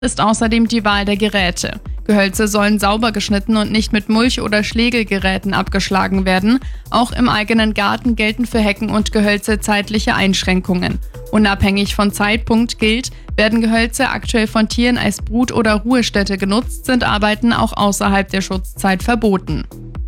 ist außerdem die Wahl der Geräte. Gehölze sollen sauber geschnitten und nicht mit Mulch- oder Schlägelgeräten abgeschlagen werden. Auch im eigenen Garten gelten für Hecken und Gehölze zeitliche Einschränkungen. Unabhängig von Zeitpunkt gilt, werden Gehölze aktuell von Tieren als Brut- oder Ruhestätte genutzt, sind Arbeiten auch außerhalb der Schutzzeit verboten.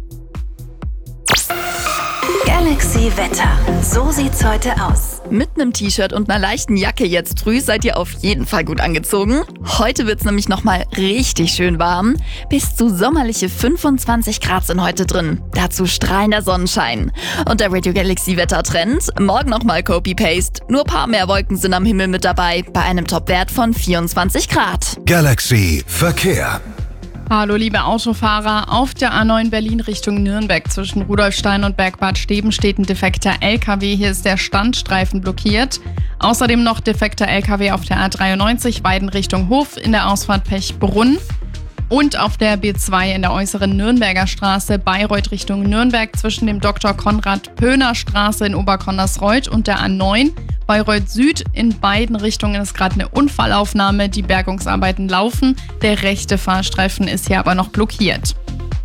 Galaxy Wetter. So sieht's heute aus. Mit einem T-Shirt und einer leichten Jacke jetzt früh seid ihr auf jeden Fall gut angezogen. Heute wird's nämlich nochmal richtig schön warm. Bis zu sommerliche 25 Grad sind heute drin. Dazu strahlender Sonnenschein. Und der Radio Galaxy Wettertrend. Morgen nochmal Copy-Paste. Nur paar mehr Wolken sind am Himmel mit dabei. Bei einem Topwert von 24 Grad. Galaxy Verkehr. Hallo liebe Autofahrer, auf der A9 Berlin Richtung Nürnberg zwischen Rudolfstein und Bergbad Steben steht ein defekter LKW. Hier ist der Standstreifen blockiert. Außerdem noch defekter LKW auf der A93 Weiden Richtung Hof in der Ausfahrt Pechbrunn. Und auf der B2 in der äußeren Nürnberger Straße Bayreuth Richtung Nürnberg zwischen dem Dr. Konrad Pöhner Straße in Oberkonnersreuth und der A9 Bayreuth Süd. In beiden Richtungen ist gerade eine Unfallaufnahme. Die Bergungsarbeiten laufen. Der rechte Fahrstreifen ist hier aber noch blockiert.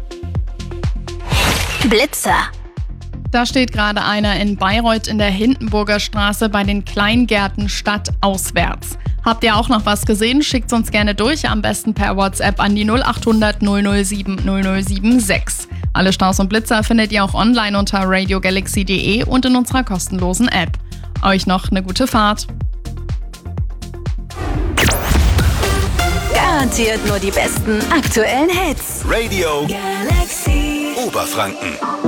Blitzer. Da steht gerade einer in Bayreuth in der Hindenburger Straße bei den Kleingärten stadtauswärts. Habt ihr auch noch was gesehen? Schickt uns gerne durch, am besten per WhatsApp an die 0800 007 0076. Alle Staus und Blitzer findet ihr auch online unter radiogalaxy.de und in unserer kostenlosen App. Euch noch eine gute Fahrt. Garantiert nur die besten aktuellen Hits. Radio Galaxy Oberfranken.